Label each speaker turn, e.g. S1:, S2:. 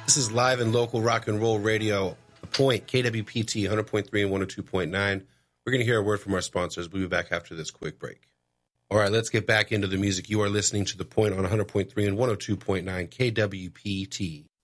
S1: This is live and local rock and roll radio, The Point, KWPT 100.3 and 102.9. We're going to hear a word from our sponsors. We'll be back after this quick break. All right, let's get back into the music. You are listening to The Point on 100.3 and 102.9 KWPT.